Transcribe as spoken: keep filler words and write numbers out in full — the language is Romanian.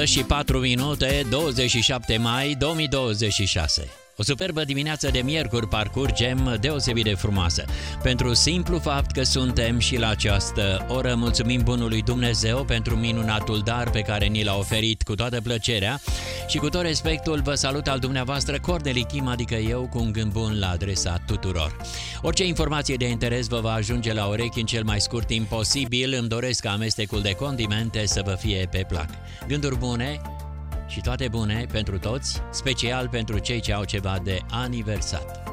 și patru minute, douăzeci și șapte mai două mii douăzeci și șase. O superbă dimineață de miercuri parcurgem, deosebit de frumoasă. Pentru simplu fapt că suntem și la această oră, mulțumim bunului Dumnezeu pentru minunatul dar pe care ni l-a oferit cu toată plăcerea și cu tot respectul vă salut al dumneavoastră Corneli Kim, adică eu, cu un gând bun la adresa tuturor. Orice informație de interes vă va ajunge la urechi în cel mai scurt timp posibil. Îmi doresc ca amestecul de condimente să vă fie pe plac. Gânduri bune și toate bune pentru toți, special pentru cei ce au ceva de aniversat.